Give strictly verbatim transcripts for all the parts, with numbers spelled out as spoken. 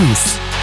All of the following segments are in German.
News.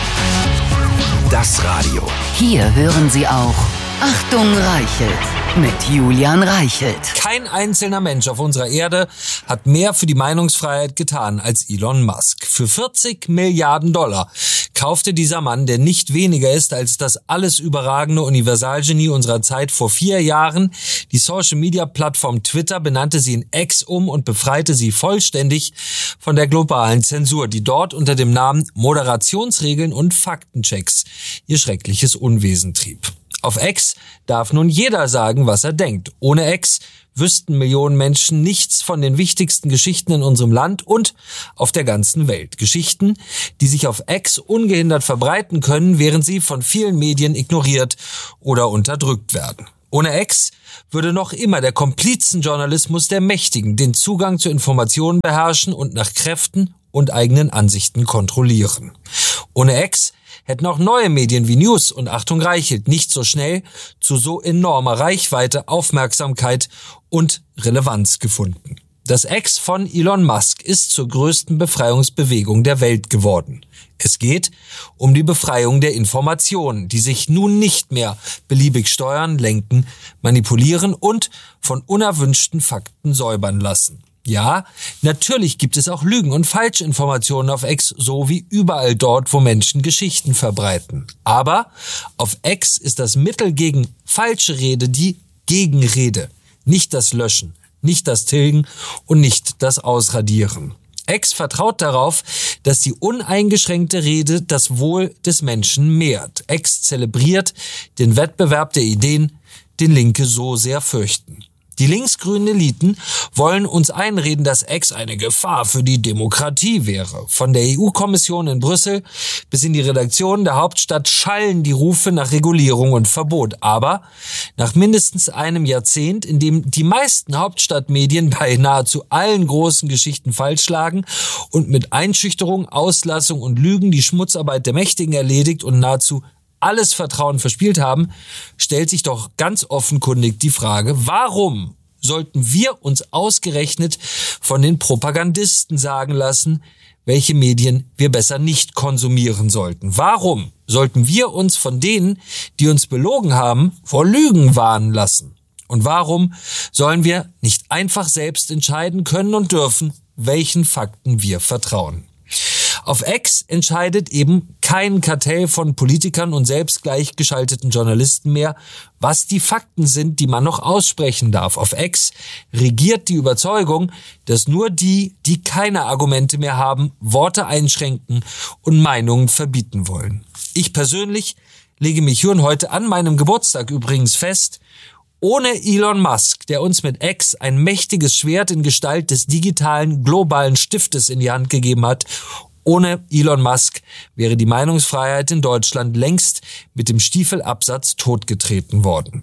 Das Radio. Hier hören Sie auch Achtung Reichelt mit Julian Reichelt. Kein einzelner Mensch auf unserer Erde hat mehr für die Meinungsfreiheit getan als Elon Musk. Für vierzig Milliarden Dollar kaufte dieser Mann, der nicht weniger ist als das alles überragende Universalgenie unserer Zeit, vor vier Jahren die Social-Media-Plattform Twitter, benannte sie in X um und befreite sie vollständig von der globalen Zensur, die dort unter dem Namen Moderationsregeln und Faktenchecks ihr schreckliches Unwesen trieb. Auf X darf nun jeder sagen, was er denkt. Ohne X wüssten Millionen Menschen nichts von den wichtigsten Geschichten in unserem Land und auf der ganzen Welt. Geschichten, die sich auf X ungehindert verbreiten können, während sie von vielen Medien ignoriert oder unterdrückt werden. Ohne X würde noch immer der Komplizenjournalismus der Mächtigen den Zugang zu Informationen beherrschen und nach Kräften und eigenen Ansichten kontrollieren. Ohne X hätten auch neue Medien wie News und Achtung Reichelt nicht so schnell zu so enormer Reichweite, Aufmerksamkeit und Relevanz gefunden. Das X von Elon Musk ist zur größten Befreiungsbewegung der Welt geworden. Es geht um die Befreiung der Informationen, die sich nun nicht mehr beliebig steuern, lenken, manipulieren und von unerwünschten Fakten säubern lassen. Ja, natürlich gibt es auch Lügen und Falschinformationen auf X, so wie überall dort, wo Menschen Geschichten verbreiten. Aber auf X ist das Mittel gegen falsche Rede die Gegenrede, nicht das Löschen, nicht das Tilgen und nicht das Ausradieren. X vertraut darauf, dass die uneingeschränkte Rede das Wohl des Menschen mehrt. X zelebriert den Wettbewerb der Ideen, den Linke so sehr fürchten. Die linksgrünen Eliten wollen uns einreden, dass X eine Gefahr für die Demokratie wäre. Von der E U-Kommission in Brüssel bis in die Redaktionen der Hauptstadt schallen die Rufe nach Regulierung und Verbot. Aber nach mindestens einem Jahrzehnt, in dem die meisten Hauptstadtmedien bei nahezu allen großen Geschichten falsch lagen und mit Einschüchterung, Auslassung und Lügen die Schmutzarbeit der Mächtigen erledigt und nahezu alles Vertrauen verspielt haben, stellt sich doch ganz offenkundig die Frage, warum sollten wir uns ausgerechnet von den Propagandisten sagen lassen, welche Medien wir besser nicht konsumieren sollten? Warum sollten wir uns von denen, die uns belogen haben, vor Lügen warnen lassen? Und warum sollen wir nicht einfach selbst entscheiden können und dürfen, welchen Fakten wir vertrauen? Auf X entscheidet eben kein Kartell von Politikern und selbst gleichgeschalteten Journalisten mehr, was die Fakten sind, die man noch aussprechen darf. Auf X regiert die Überzeugung, dass nur die, die keine Argumente mehr haben, Worte einschränken und Meinungen verbieten wollen. Ich persönlich lege mich hier und heute an meinem Geburtstag übrigens fest, ohne Elon Musk, der uns mit X ein mächtiges Schwert in Gestalt des digitalen, globalen Stiftes in die Hand gegeben hat, ohne Elon Musk wäre die Meinungsfreiheit in Deutschland längst mit dem Stiefelabsatz totgetreten worden.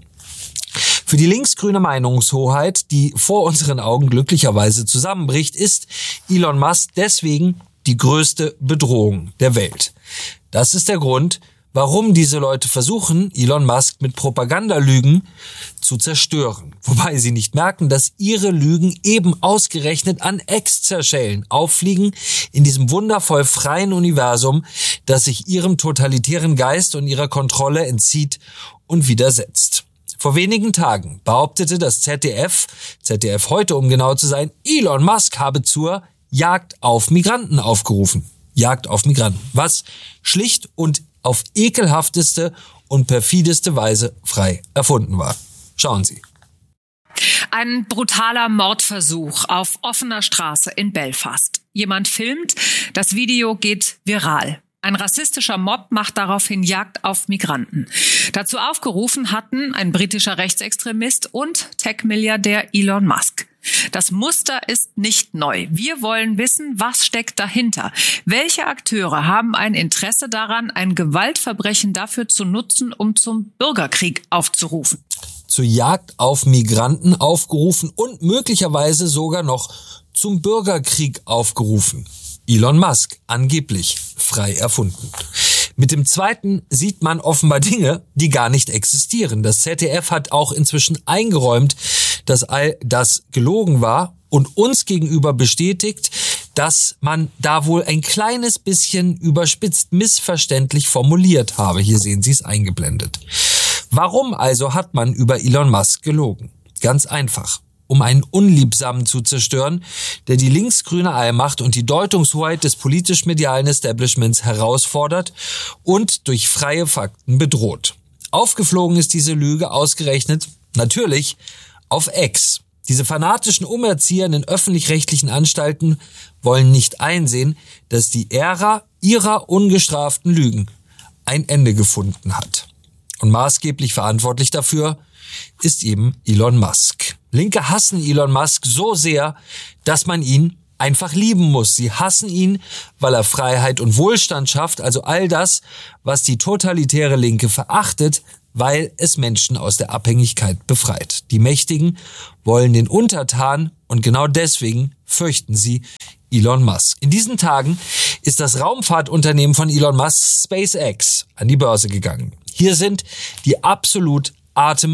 Für die linksgrüne Meinungshoheit, die vor unseren Augen glücklicherweise zusammenbricht, ist Elon Musk deswegen die größte Bedrohung der Welt. Das ist der Grund, warum diese Leute versuchen, Elon Musk mit Propagandalügen zu zerstören. Wobei sie nicht merken, dass ihre Lügen eben ausgerechnet an X zerschellen, auffliegen in diesem wundervoll freien Universum, das sich ihrem totalitären Geist und ihrer Kontrolle entzieht und widersetzt. Vor wenigen Tagen behauptete das Z D F, Z D F heute um genau zu sein, Elon Musk habe zur Jagd auf Migranten aufgerufen. Jagd auf Migranten, was schlicht und auf ekelhafteste und perfideste Weise frei erfunden war. Schauen Sie. Ein brutaler Mordversuch auf offener Straße in Belfast. Jemand filmt, das Video geht viral. Ein rassistischer Mob macht daraufhin Jagd auf Migranten. Dazu aufgerufen hatten ein britischer Rechtsextremist und Tech-Milliardär Elon Musk. Das Muster ist nicht neu. Wir wollen wissen, was steckt dahinter. Welche Akteure haben ein Interesse daran, ein Gewaltverbrechen dafür zu nutzen, um zum Bürgerkrieg aufzurufen? Zur Jagd auf Migranten aufgerufen und möglicherweise sogar noch zum Bürgerkrieg aufgerufen. Elon Musk, angeblich frei erfunden. Mit dem zweiten sieht man offenbar Dinge, die gar nicht existieren. Das Z D F hat auch inzwischen eingeräumt, dass all das gelogen war und uns gegenüber bestätigt, dass man da wohl ein kleines bisschen überspitzt missverständlich formuliert habe. Hier sehen Sie es eingeblendet. Warum also hat man über Elon Musk gelogen? Ganz einfach. Um einen Unliebsamen zu zerstören, der die linksgrüne Allmacht und die Deutungshoheit des politisch-medialen Establishments herausfordert und durch freie Fakten bedroht. Aufgeflogen ist diese Lüge ausgerechnet, natürlich, auf X. Diese fanatischen Umerzieher in den öffentlich-rechtlichen Anstalten wollen nicht einsehen, dass die Ära ihrer ungestraften Lügen ein Ende gefunden hat. Und maßgeblich verantwortlich dafür ist eben Elon Musk. Linke hassen Elon Musk so sehr, dass man ihn einfach lieben muss. Sie hassen ihn, weil er Freiheit und Wohlstand schafft, also all das, was die totalitäre Linke verachtet, weil es Menschen aus der Abhängigkeit befreit. Die Mächtigen wollen den Untertan und genau deswegen fürchten sie Elon Musk. In diesen Tagen ist das Raumfahrtunternehmen von Elon Musk, SpaceX, an die Börse gegangen. Hier sind die absolut atem